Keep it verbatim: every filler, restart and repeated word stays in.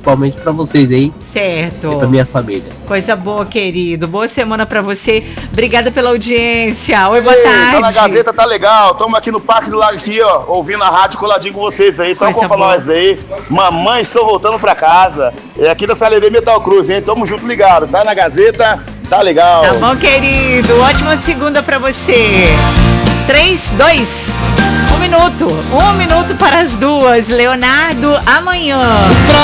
principalmente pra vocês aí. Certo. E pra minha família. Coisa boa, querido. Boa semana pra você. Obrigada pela audiência. Oi, boa Ei, tarde. Tá na Gazeta, tá legal. Tamo aqui no Parque do Lago aqui, ó, ouvindo a rádio coladinho com vocês aí. Só Coisa pra boa. nós aí. Mamãe, estou voltando pra casa. É aqui da Salerê Metal Cruz, hein? Tamo junto ligado. Tá na Gazeta, tá legal. Tá bom, querido. Ótima segunda pra você. Três, dois, um minuto. Um minuto para as duas. Leonardo, amanhã.